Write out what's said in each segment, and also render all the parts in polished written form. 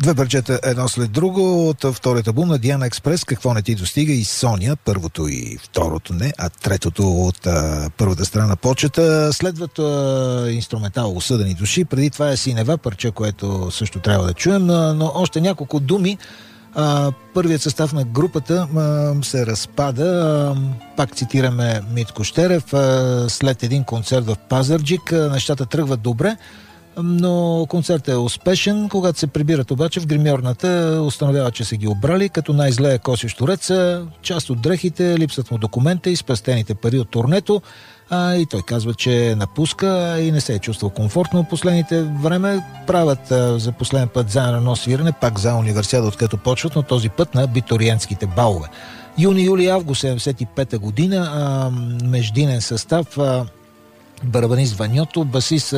Две парчета едно след друго от вторият албум на Диана Експрес, Какво не ти достига, и Соня, първото и второто не, а третото от първата страна на почета. Следват инструментал Осъдени души, преди това е Синева, парче, което също трябва да чуем, но още няколко думи. Първият състав на групата се разпада. Пак цитираме Митко Щерев. След един концерт в Пазарджик нещата тръгват добре, но концертът е успешен. Когато се прибират обаче в гримьорната, установява, че са ги обрали, като най-зле е Коси Штореца, част от дрехите, липсват му документа и спестените пари от турнето. И той казва, че напуска и не се е чувствал комфортно последните време. Правят за последен път заедно едно свирене, пак за универсиада, откъдето почват, но този път на абитуриентските балове. Юни, юли, август 75-та година, междинен състав: барабанист Ваньото, басист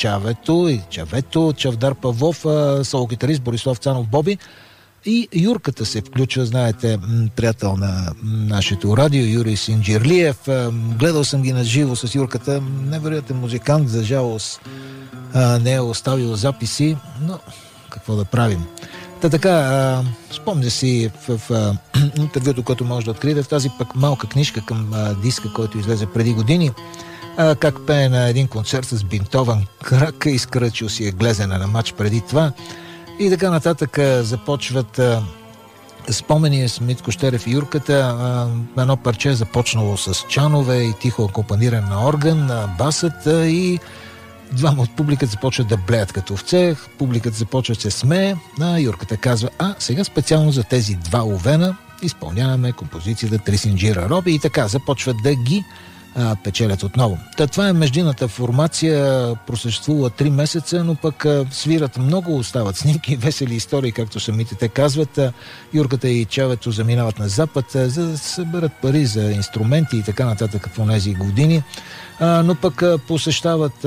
Чавето, Чавдар Павлов, соло-гитарист Борислав Цанов Боби. И Юрката се включва, знаете, приятел на нашето радио, Юрий Синджирлиев. Гледал съм ги на живо с Юрката. Невероятен музикант, за жалост не е оставил записи, но какво да правим. Така, спомня си в интервюто, което може да откриете, в тази пък малка книжка към диска, който излезе преди години, как пее на един концерт с бинтован крак, изкръчил си е глезена на мач преди това. И така нататък започват спомени с Митко Щерев и Юрката. Едно парче започнало с чанове и тихо акомпаниране на орган, на басът, и двама от публиката започват да блеят като овце, публиката започва да се смее, а Юрката казва: сега специално за тези два овена изпълняваме композицията Трисинджира Роби, и така започват да ги печелят отново. Това е междинната формация, просъществува 3 месеца, но пък свират много, остават снимки, весели истории, както самите те казват. Юрката и Чавето заминават на Запад, за да съберат пари за инструменти и така нататък в тези години. Но пък посещават,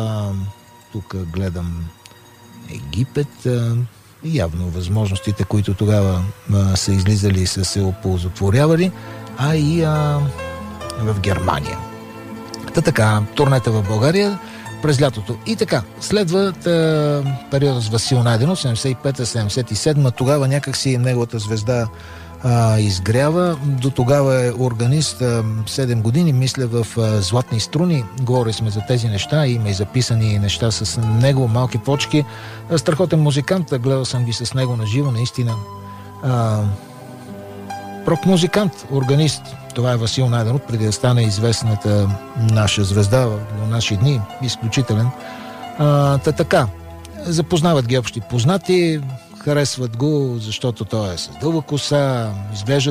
тук гледам, Египет, явно възможностите, които тогава са излизали, са се оползотворявали, и в Германия. Така, турнета в България през лятото. И така, следват периода с Васил Найденов, 75-77. Тогава някакси неговата звезда изгрява. До тогава е органист 7 години, мисля, в Златни струни. Говорили сме за тези неща, има и записани неща с него, малки почки. Страхотен музикант, гледал съм ги с него на живо, наистина. Рок-музикант, органист. Това е Васил Найденов, преди да стане известната наша звезда в наши дни. Изключителен. Така, запознават ги общи познати, харесват го, защото той е с дълга коса, изглежда